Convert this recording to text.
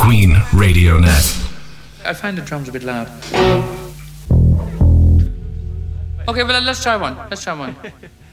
Green Radio Net. I find the drums a bit loud. Okay, well, let's try one.